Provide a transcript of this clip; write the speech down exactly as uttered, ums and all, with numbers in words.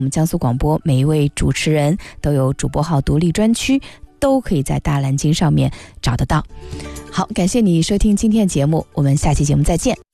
我们江苏广播每一位主持人都有主播号独立专区，都可以在大蓝鲸上面找得到。好，感谢你收听今天的节目，我们下期节目再见。